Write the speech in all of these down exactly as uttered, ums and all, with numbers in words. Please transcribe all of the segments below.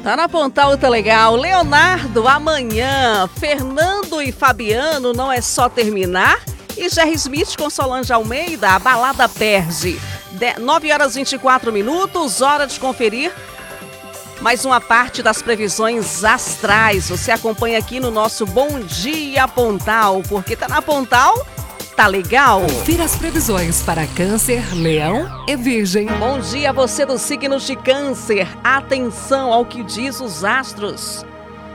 Tá na Pontal, tá legal. Leonardo, amanhã. Fernando e Fabiano, não é só terminar. E Jerry Smith com Solange Almeida, a balada perde. De... nove horas e vinte e quatro minutos, hora de conferir mais uma parte das previsões astrais. Você acompanha aqui no nosso Bom Dia Pontal, porque tá na Pontal, tá legal. Confira as previsões para Câncer, Leão e Virgem. Bom dia a você do signo de Câncer. Atenção ao que diz os astros.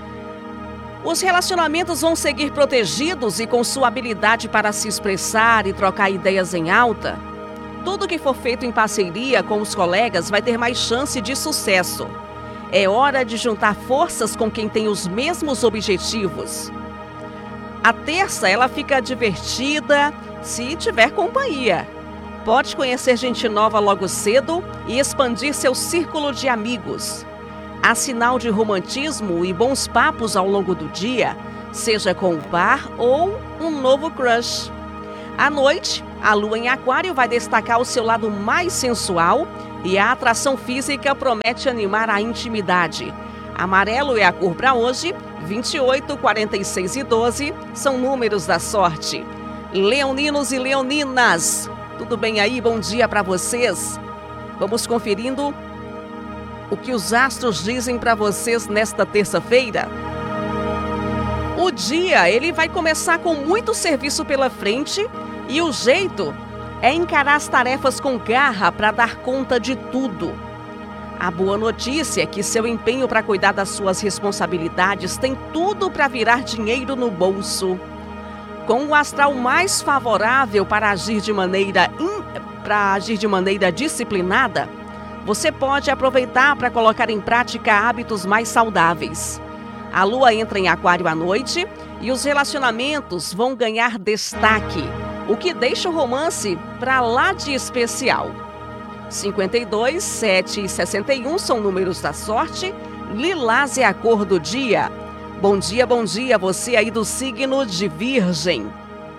Os relacionamentos vão seguir protegidos e com sua habilidade para se expressar e trocar ideias em alta. Tudo que for feito em parceria com os colegas vai ter mais chance de sucesso. É hora de juntar forças com quem tem os mesmos objetivos. A terça, ela fica divertida se tiver companhia. Pode conhecer gente nova logo cedo e expandir seu círculo de amigos. Há sinal de romantismo e bons papos ao longo do dia, seja com um par ou um novo crush. À noite, a lua em Aquário vai destacar o seu lado mais sensual e a atração física promete animar a intimidade. Amarelo é a cor para hoje, vinte e oito, quarenta e seis e doze são números da sorte. Leoninos e leoninas, tudo bem aí? Bom dia para vocês. Vamos conferindo o que os astros dizem para vocês nesta terça-feira. O dia, ele vai começar com muito serviço pela frente e o jeito é encarar as tarefas com garra para dar conta de tudo. A boa notícia é que seu empenho para cuidar das suas responsabilidades tem tudo para virar dinheiro no bolso. Com o astral mais favorável para agir de maneira, in... para agir de maneira disciplinada, você pode aproveitar para colocar em prática hábitos mais saudáveis. A lua entra em Aquário à noite e os relacionamentos vão ganhar destaque, o que deixa o romance para lá de especial. cinquenta e dois, sete e sessenta e um são números da sorte. Lilás é a cor do dia. Bom dia, bom dia, você aí do signo de Virgem.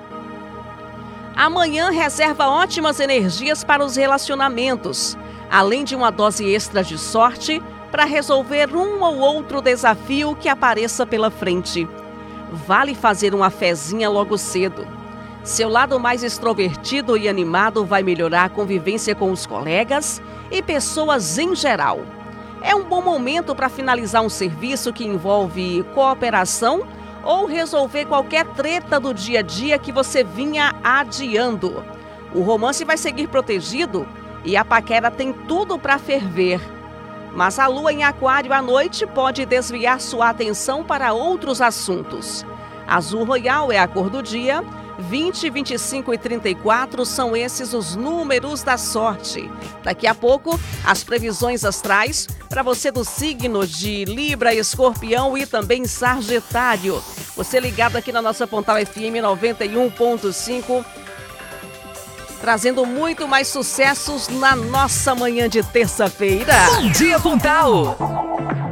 Amanhã reserva ótimas energias para os relacionamentos, além de uma dose extra de sorte para resolver um ou outro desafio que apareça pela frente. Vale fazer uma fezinha logo cedo. Seu lado mais extrovertido e animado vai melhorar a convivência com os colegas e pessoas em geral. É um bom momento para finalizar um serviço que envolve cooperação ou resolver qualquer treta do dia a dia que você vinha adiando. O romance vai seguir protegido e a paquera tem tudo para ferver. Mas a lua em Aquário à noite pode desviar sua atenção para outros assuntos. Azul Royal é a cor do dia. vinte, vinte e cinco e trinta e quatro são esses os números da sorte. Daqui a pouco, as previsões astrais para você do signo de Libra, Escorpião e também Sagitário. Você ligado aqui na nossa Pontal F M noventa e um ponto cinco, trazendo muito mais sucessos na nossa manhã de terça-feira. Bom Dia Pontal!